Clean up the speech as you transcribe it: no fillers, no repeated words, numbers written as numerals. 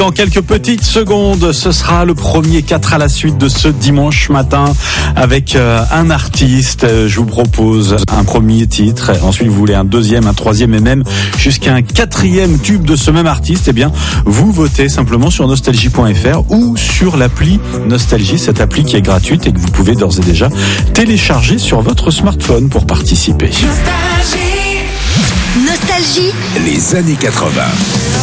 Dans quelques petites secondes, ce sera le premier 4 à la suite de ce dimanche matin avec un artiste. Je vous propose un premier titre, ensuite vous voulez un deuxième, un troisième et même jusqu'à un quatrième tube de ce même artiste. Eh bien, vous votez simplement sur nostalgie.fr ou sur l'appli Nostalgie, cette appli qui est gratuite et que vous pouvez d'ores et déjà télécharger sur votre smartphone pour participer. Nostalgie. Les années 80.